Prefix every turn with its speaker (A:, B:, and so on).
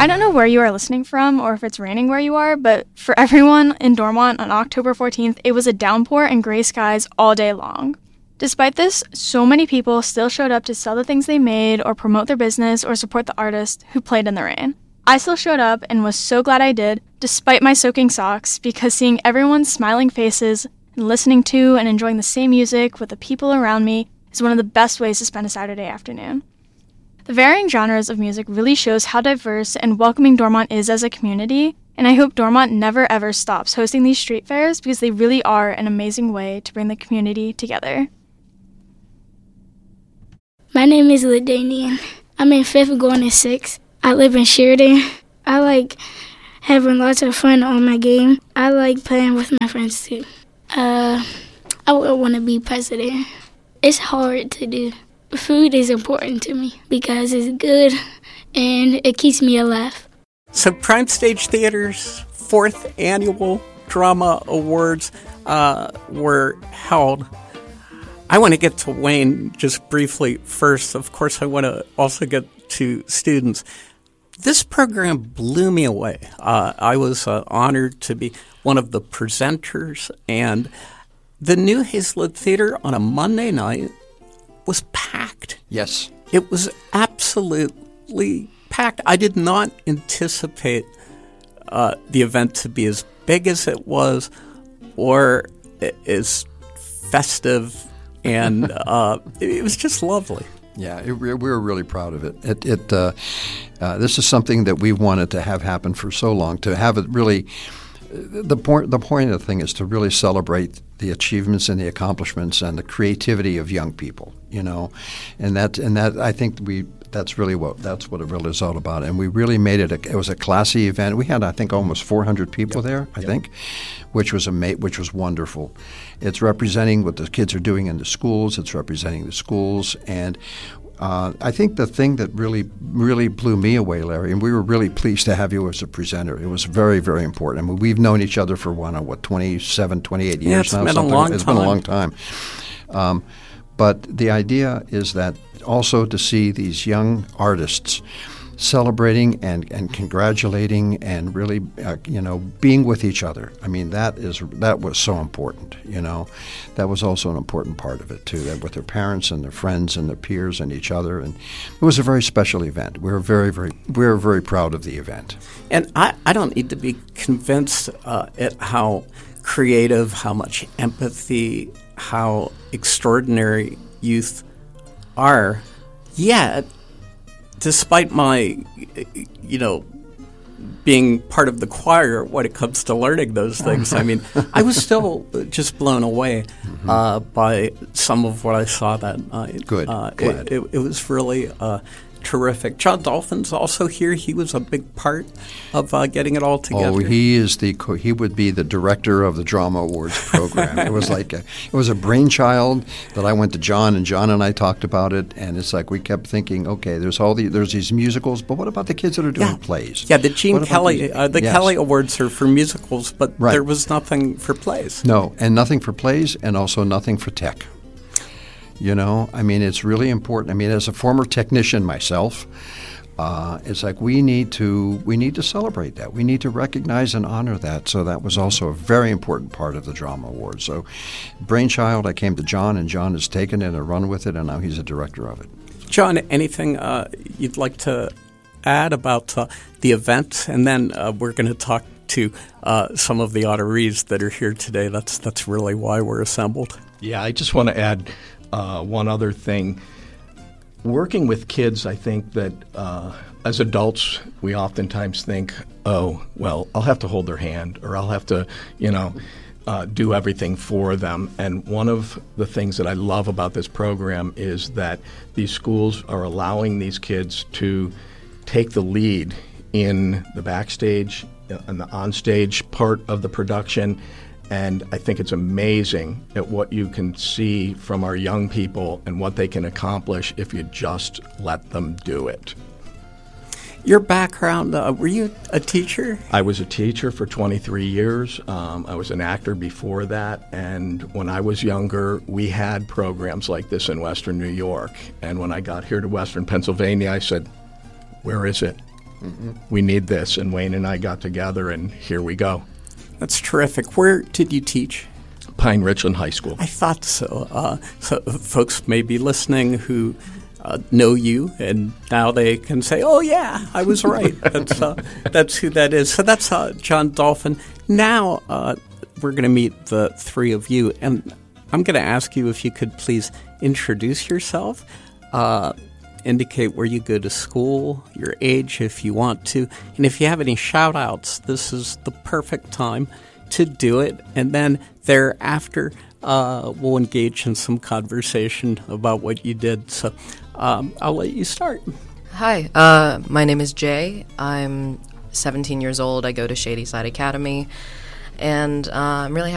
A: I don't know where you are listening from or if it's raining where you are, but for everyone in Dormont on October 14th, it was a downpour and gray skies all day long. Despite this, so many people still showed up to sell the things they made or promote their business or support the artists who played in the rain. I still showed up and was so glad I did, despite my soaking socks, because seeing everyone's smiling faces and listening to and enjoying the same music with the people around me is one of the best ways to spend a Saturday afternoon. The varying genres of music really shows how diverse and welcoming Dormont is as a community, and I hope Dormont never ever stops hosting these street fairs because they really are an amazing way to bring the community together.
B: My name is Ladanian. I'm in 5th going to 6th. I live in Sheridan. I like having lots of fun on my game. I like playing with my friends too. I would want to be president. It's hard to do. Food is important to me because it's good and it keeps me alive.
C: So Prime Stage Theater's 4th Annual Drama Awards were held. I want to get to Wayne just briefly first. Of course, I want to also get to students. This program blew me away. I was honored to be one of the presenters, and the New Hazelwood Theater on a Monday night was packed.
D: Yes.
C: It was absolutely packed. I did not anticipate the event to be as big as it was or as festive, and it was just lovely.
D: Yeah, we were really proud of it. This is something that we've wanted to have happen for so long, to have it really the point of the thing is to really celebrate the achievements and the accomplishments and the creativity of young people, and that I think that's what it really is all about. And we really made it. It was a classy event. We had, I think, almost 400 people there. I think, which was wonderful. It's representing what the kids are doing in the schools. It's representing the schools, and I think the thing that really, really blew me away, Larry, and we were really pleased to have you as a presenter. It was very, very important. I mean, we've known each other for 27, 28 years now.
C: It's been a long time.
D: But the idea is that also to see these young artists celebrating and congratulating and really, being with each other. I mean, that was so important, That was also an important part of it, too, that with their parents and their friends and their peers and each other. And it was a very special event. We were very proud of the event.
C: And I don't need to be convinced at how creative, how much empathy, how extraordinary youth are. Yet, despite my, being part of the choir when it comes to learning those things, I mean, I was still just blown away by some of what I saw that night.
D: Good.
C: It was really terrific. John Dolphin's also here. He was a big part of getting it all together.
D: Oh, he would be the director of the Drama Awards program. It was it was a brainchild that I went to John, and John and I talked about it, and it's like we kept thinking, okay, there's these musicals, but what about the kids that are doing plays?
C: Yeah, the Gene Kelly, Kelly Awards are for musicals, but there was nothing for plays.
D: No, and nothing for plays, and also nothing for tech. I mean, it's really important. I mean, as a former technician myself, it's like we need to celebrate that. We need to recognize and honor that. So that was also a very important part of the Drama Awards. So brainchild, I came to John, and John has taken it and run with it, and now he's a director of it.
C: John, anything you'd like to add about the event? And then we're going to talk to some of the honorees that are here today. That's really why we're assembled.
E: Yeah, I just want to add one other thing. Working with kids, I think that as adults, we oftentimes think, oh, well, I'll have to hold their hand, or I'll have to, do everything for them. And one of the things that I love about this program is that these schools are allowing these kids to take the lead in the backstage and the onstage part of the production. And I think it's amazing at what you can see from our young people and what they can accomplish if you just let them do it.
C: Your background, were you a teacher?
E: I was a teacher for 23 years. I was an actor before that. And when I was younger, we had programs like this in Western New York. And when I got here to Western Pennsylvania, I said, where is it? We need this. And Wayne and I got together, and here we go.
C: That's terrific. Where did you teach?
E: Pine Richland High School.
C: I thought so. So folks may be listening who know you, and now they can say, "Oh yeah, I was right." That's who that is. So that's John Dolphin. Now we're going to meet the three of you, and I'm going to ask you if you could please introduce yourself, indicate where you go to school, your age if you want to, and if you have any shout-outs, this is the perfect time to do it. And then thereafter, we'll engage in some conversation about what you did. So I'll let you start.
F: Hi, my name is Jay. I'm 17 years old. I go to Shady Side Academy, and I'm really